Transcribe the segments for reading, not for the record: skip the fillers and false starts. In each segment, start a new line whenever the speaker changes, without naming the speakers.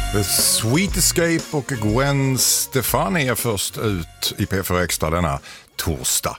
The Sweet Escape och Gwen Stefani är först ut i P4 Extra denna torsdag.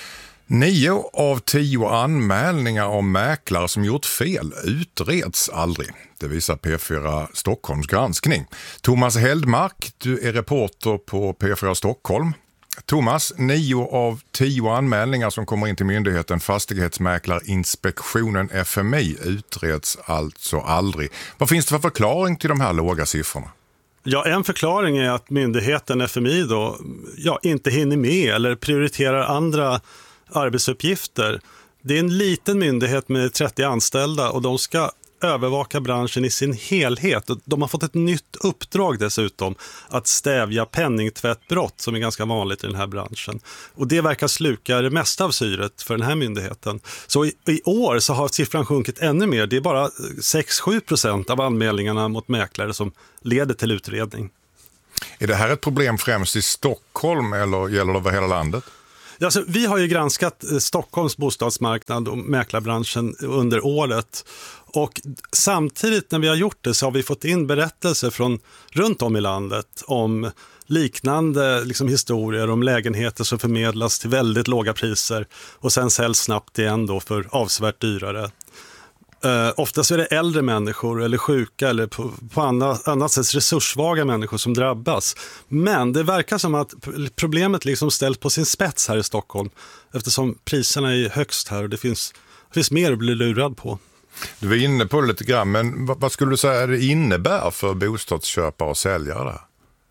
9 av 10 anmälningar om mäklare som gjort fel utreds aldrig. Det visar P4 Stockholms granskning. Thomas Heldmark, du är reporter på P4 Stockholm. Thomas, 9 av 10 anmälningar som kommer in till myndigheten Fastighetsmäklarinspektionen FMI utreds alltså aldrig. Vad finns det för förklaring till de här låga siffrorna?
Ja, en förklaring är att myndigheten FMI då, inte hinner med eller prioriterar andra arbetsuppgifter. Det är en liten myndighet med 30 anställda och de ska övervaka branschen i sin helhet. De har fått ett nytt uppdrag dessutom att stävja penningtvättbrott som är ganska vanligt i den här branschen. Och det verkar sluka det mesta av syret för den här myndigheten. Så i år så har siffran sjunkit ännu mer. Det är bara 6-7% av anmälningarna mot mäklare som leder till utredning.
Är det här ett problem främst i Stockholm eller gäller det över hela landet?
Alltså, vi har ju granskat Stockholms bostadsmarknad och mäklarbranschen under året. Och samtidigt när vi har gjort det så har vi fått in berättelser från runt om i landet om liknande historier om lägenheter som förmedlas till väldigt låga priser och sen säljs snabbt igen då för avsevärt dyrare. Oftast är det äldre människor eller sjuka eller på annat sätt resurssvaga människor som drabbas. Men det verkar som att problemet ställs på sin spets här i Stockholm eftersom priserna är högst här och det finns mer att bli lurad på.
Du var inne på det lite grann, men vad skulle du säga det innebär för bostadsköpare och säljare där?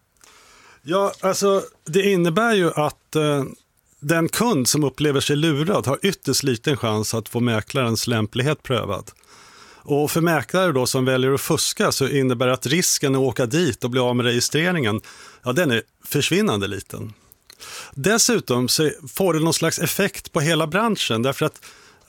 Ja, alltså det innebär ju att den kund som upplever sig lurad har ytterst liten chans att få mäklarens lämplighet prövad. Och för mäklare då som väljer att fuska så innebär det att risken att åka dit och bli av med registreringen, den är försvinnande liten. Dessutom så får det någon slags effekt på hela branschen därför att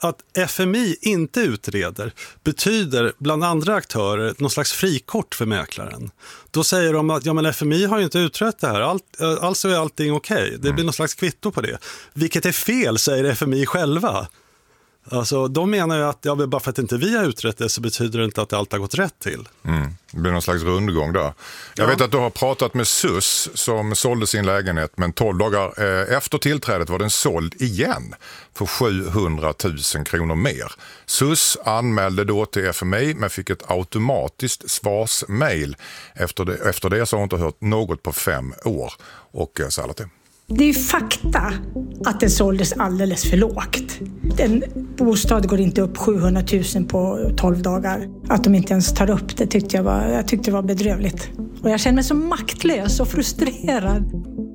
FMI inte utreder betyder bland andra aktörer någon slags frikort för mäklaren. Då säger de att men FMI har ju inte utrett det här, alltså är allting okej. Det blir någon slags kvitto på det. Vilket är fel, säger FMI själva. Alltså, de menar ju att bara för att inte vi har utrett det så betyder det inte att allt har gått rätt till.
Det blir någon slags rundgång där. Jag vet att du har pratat med SUS som sålde sin lägenhet, men 12 dagar efter tillträdet var den såld igen för 700 000 kronor mer. SUS anmälde då till FMI men fick ett automatiskt svarsmail. Efter det så har hon inte hört något på 5 år. Och så alla till.
Det är ju fakta att det såldes alldeles för lågt. En bostad går inte upp 700 000 på 12 dagar. Att de inte ens tar upp det tyckte jag var bedrövligt. Och jag känner mig så maktlös och frustrerad.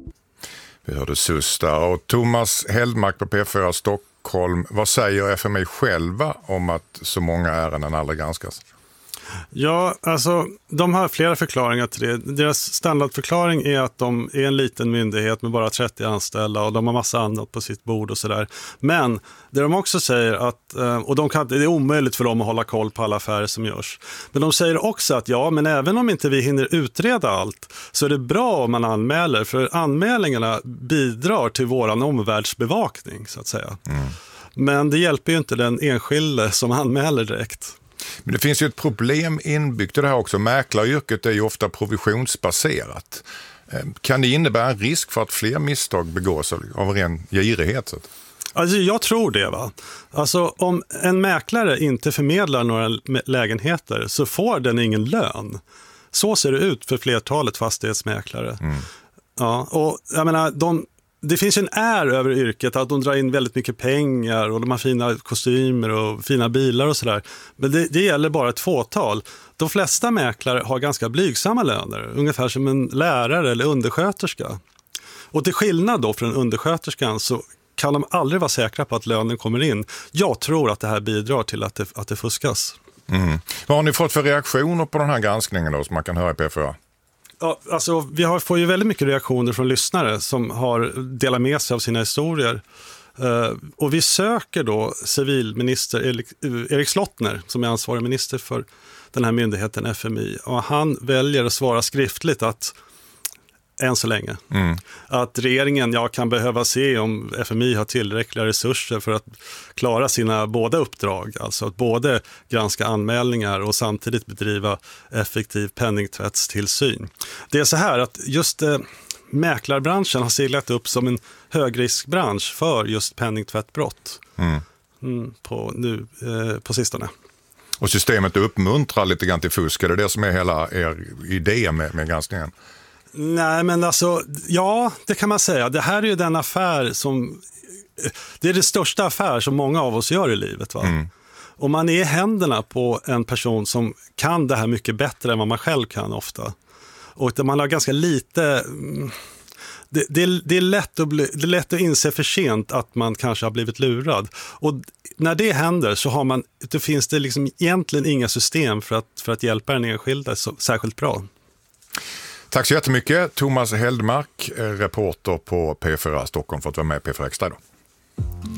Vi hörde SUS där. Och Thomas Heldmark på P4 Stockholm. Vad säger FMI själva om att så många ärenden aldrig granskas?
Ja, alltså de har flera förklaringar till det. Deras standardförklaring är att de är en liten myndighet med bara 30 anställda och de har massa annat på sitt bord och sådär. Men det de också säger att, och det är omöjligt för dem att hålla koll på alla affärer som görs. Men de säger också att men även om inte vi hinner utreda allt så är det bra om man anmäler. För anmälningarna bidrar till våran omvärldsbevakning så att säga. Men det hjälper ju inte den enskilde som anmäler direkt.
Men det finns ju ett problem inbyggt i det här också. Mäklaryrket är ju ofta provisionsbaserat. Kan det innebära en risk för att fler misstag begås av ren girighet?
Alltså jag tror det va. Alltså om en mäklare inte förmedlar några lägenheter så får den ingen lön. Så ser det ut för flertalet fastighetsmäklare. Ja, och jag menar det finns en över yrket att de drar in väldigt mycket pengar och de har fina kostymer och fina bilar och sådär. Men det gäller bara ett fåtal. De flesta mäklare har ganska blygsamma löner, ungefär som en lärare eller undersköterska. Och till skillnad då från undersköterskan så kan de aldrig vara säkra på att lönen kommer in. Jag tror att det här bidrar till att det fuskas.
Vad har ni fått för reaktioner på den här granskningen då som man kan höra i P4?
Ja, alltså, får ju väldigt mycket reaktioner från lyssnare som har delat med sig av sina historier. Och vi söker då civilminister Erik Slottner som är ansvarig minister för den här myndigheten FMI. Och han väljer att svara skriftligt att än så länge. Att regeringen kan behöva se om FMI har tillräckliga resurser för att klara sina båda uppdrag. Alltså att både granska anmälningar och samtidigt bedriva effektiv penningtvättstillsyn. Det är så här att just mäklarbranschen har seglat upp som en högriskbransch för just penningtvättbrott på sistone.
Och systemet uppmuntrar lite grann till fusk. Är det som är hela er idé med granskningen?
Nej, men alltså, ja, det kan man säga. Det här är ju den affär som... Det är det största affär som många av oss gör i livet, va? Och man är i händerna på en person som kan det här mycket bättre än vad man själv kan ofta. Och där man har ganska lite... Det är lätt att inse för sent att man kanske har blivit lurad. Och när det händer så det finns det liksom egentligen inga system för att hjälpa den enskilda särskilt bra.
Tack så jättemycket, Thomas Heldmark, reporter på P4 Stockholm, för att vara med i P4 Extra idag.